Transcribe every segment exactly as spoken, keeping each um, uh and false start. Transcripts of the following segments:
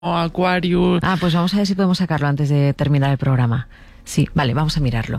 o Aquarius. Ah, pues vamos a ver si podemos sacarlo antes de terminar el programa. Sí, vale, vamos a mirarlo.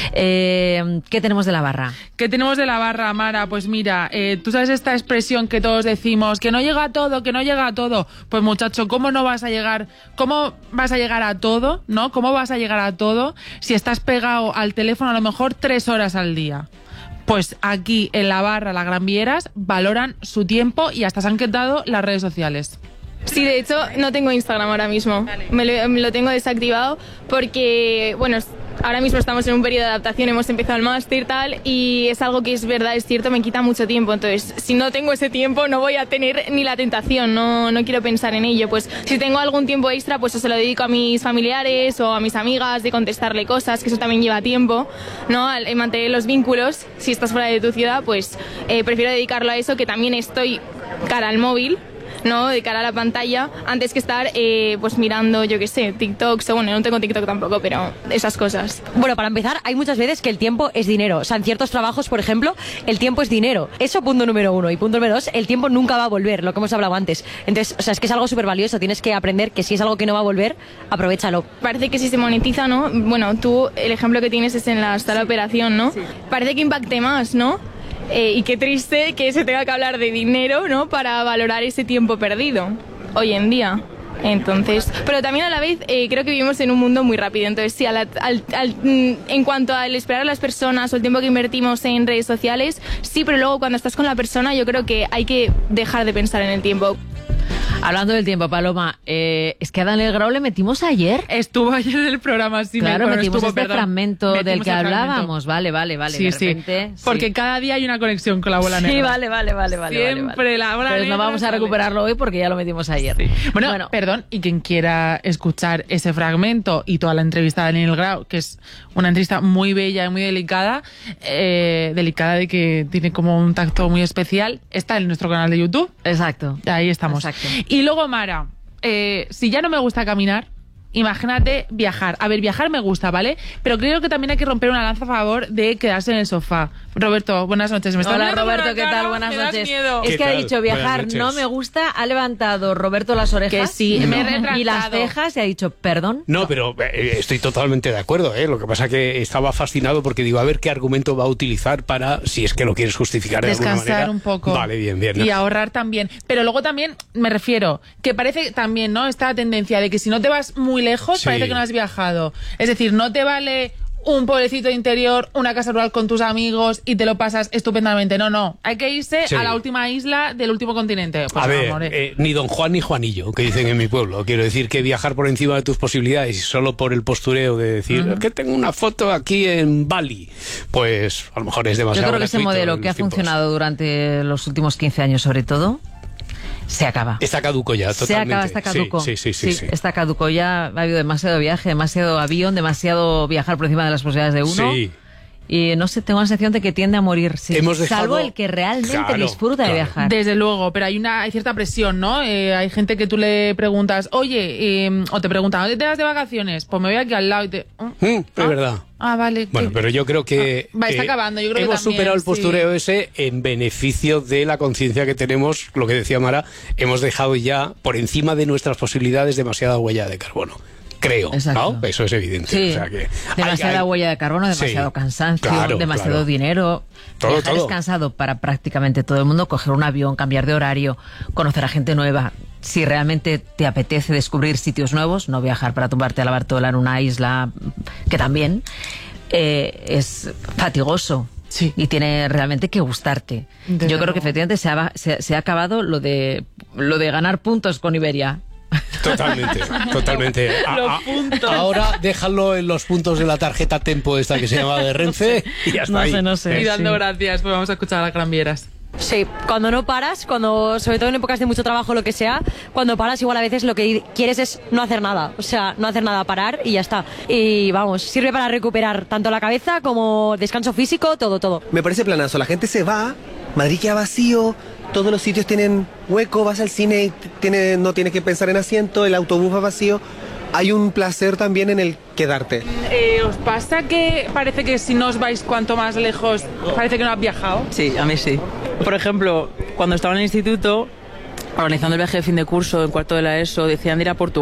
Eh, ¿Qué tenemos de la barra? ¿Qué tenemos de la barra, Mara? Pues mira, eh, tú sabes esta expresión que todos decimos, que no llega a todo, que no llega a todo. Pues muchacho, ¿cómo no vas a llegar? ¿Cómo vas a llegar a todo? ¿No? ¿Cómo vas a llegar a todo si estás pegado al teléfono a lo mejor tres horas al día? Pues aquí en la barra Las Gran Vieras valoran su tiempo y hasta se han quitado las redes sociales. Sí, de hecho no tengo Instagram ahora mismo, me lo, me lo tengo desactivado porque, bueno, ahora mismo estamos en un periodo de adaptación, hemos empezado el máster y tal, y es algo que es verdad, es cierto, me quita mucho tiempo, entonces si no tengo ese tiempo no voy a tener ni la tentación, no, no quiero pensar en ello, pues si tengo algún tiempo extra pues se lo dedico a mis familiares o a mis amigas, de contestarle cosas, que eso también lleva tiempo, ¿no? Al mantener los vínculos, si estás fuera de tu ciudad, pues eh, prefiero dedicarlo a eso, que también estoy cara al móvil, ¿no? De cara a la pantalla, antes que estar eh, pues mirando, yo qué sé, TikToks, bueno, no tengo TikTok tampoco, pero esas cosas. Bueno, para empezar, hay muchas veces que el tiempo es dinero. O sea, en ciertos trabajos, por ejemplo, el tiempo es dinero. Eso punto número uno. Y punto número dos, el tiempo nunca va a volver, lo que hemos hablado antes. Entonces, o sea, es que es algo súper valioso. Tienes que aprender que si es algo que no va a volver, aprovéchalo. Parece que si se monetiza, ¿no? Bueno, tú, el ejemplo que tienes es en la sala de operación, ¿no? Sí. Parece que impacte más, ¿no? Eh, y qué triste que se tenga que hablar de dinero, ¿no? Para valorar ese tiempo perdido hoy en día. Entonces, pero también a la vez eh, creo que vivimos en un mundo muy rápido. Entonces, sí, al, al, al, en cuanto al esperar a las personas o el tiempo que invertimos en redes sociales, sí, pero luego cuando estás con la persona yo creo que hay que dejar de pensar en el tiempo. Hablando del tiempo, Paloma, eh, es que a Daniel Grau le metimos ayer. Estuvo ayer en el programa, sí. Claro, me, metimos estuvo, este perdón, fragmento metimos del que hablábamos. Fragmento. Vale, vale, vale. Sí, de sí. repente, Porque sí. cada día hay una conexión con la bola negra. Sí, vale, vale, vale, vale. Siempre vale, vale. la bola Pero negra. no vamos a recuperarlo hoy porque ya lo metimos ayer. Sí. Bueno, bueno, perdón, y quien quiera escuchar ese fragmento y toda la entrevista de Daniel Grau, que es una entrevista muy bella y muy delicada, eh, delicada de que tiene como un tacto muy especial, está en nuestro canal de YouTube. Exacto. Ahí estamos. Exacto. Y luego, Mara, eh, si ya no me gusta caminar, imagínate viajar. A ver, viajar me gusta, ¿vale? Pero creo que también hay que romper una lanza a favor de quedarse en el sofá. Roberto, buenas noches. ¿Me Hola, Roberto, ¿qué tal? Buenas noches. Es que ha dicho viajar no me gusta, ha levantado Roberto las orejas. Que sí, no. me he retractado. Y las cejas y ha dicho, perdón. No, pero eh, estoy totalmente de acuerdo, ¿eh? Lo que pasa que estaba fascinado porque digo, a ver qué argumento va a utilizar para, si es que lo quieres justificar de Descansar alguna manera. un poco. Vale, bien, bien. ¿no? Y ahorrar también. Pero luego también, me refiero, que parece también, ¿no? Esta tendencia de que si no te vas muy lejos, sí. parece que no has viajado. Es decir, no te vale un pueblecito interior, una casa rural con tus amigos y te lo pasas estupendamente. No, no. Hay que irse sí. a la última isla del último continente. Pues a ver, amor, eh. Eh, ni don Juan ni Juanillo, que dicen en mi pueblo. Quiero decir que viajar por encima de tus posibilidades y solo por el postureo de decir uh-huh. que tengo una foto aquí en Bali, pues a lo mejor es demasiado. Yo creo que ese modelo que ha tiempos. funcionado durante los últimos quince años sobre todo, se acaba. Está caduco ya, totalmente. Se acaba, está caduco. Sí, sí, sí, sí, sí, sí. Está caduco ya. Ha habido demasiado viaje, demasiado avión, demasiado viajar por encima de las posibilidades de uno. Sí. Y no sé, tengo la sensación de que tiende a morir, sí. Hemos dejado... Salvo el que realmente claro, disfruta claro. de viajar. Desde luego, pero hay una hay cierta presión, ¿no? Eh, hay gente que tú le preguntas, oye, eh, o te preguntan, ¿dónde te vas de vacaciones? Pues me voy aquí al lado y te... Mm, es ¿Ah? verdad. Ah, vale. Bueno, ¿qué? pero yo creo que... Ah, va, está eh, acabando, yo creo hemos que también, superado el postureo sí. ese en beneficio de la conciencia que tenemos, lo que decía Mara, hemos dejado ya por encima de nuestras posibilidades demasiada huella de carbono. Creo, Exacto. ¿no? Eso es evidente. Sí. O sea que demasiada hay, hay... huella de carbono, demasiado sí. cansancio, claro, demasiado claro. dinero. Todo, Viajar todo. es cansado para prácticamente todo el mundo. Coger un avión, cambiar de horario, conocer a gente nueva. Si realmente te apetece descubrir sitios nuevos, no viajar para tumbarte a la Bartola en una isla, que también eh, es fatigoso. Sí. Y tiene realmente que gustarte. Desde Yo creo luego. que efectivamente se ha, se, se ha acabado lo de, lo de ganar puntos con Iberia. Totalmente, totalmente. A, Los a, puntos. Ahora déjalo en los puntos de la tarjeta Tempo esta que se llama de Renfe y ya está No ahí. sé, no sé. Y dando sí. gracias, pues vamos a escuchar a las Gran Vieras. Sí, cuando no paras, cuando sobre todo en épocas de mucho trabajo, lo que sea, cuando paras igual a veces lo que quieres es no hacer nada, o sea, no hacer nada, parar y ya está. Y vamos, sirve para recuperar tanto la cabeza como descanso físico, todo, todo. Me parece planazo, la gente se va, Madrid queda vacío, todos los sitios tienen hueco, vas al cine y tiene, no tienes que pensar en asiento, el autobús va vacío. Hay un placer también en el quedarte. Eh, ¿Os pasa que parece que si no os vais cuanto más lejos, parece que no has viajado? Sí, a mí sí. Por ejemplo, cuando estaba en el instituto, organizando el viaje de fin de curso en cuarto de la ESO, decían de ir a Portugal.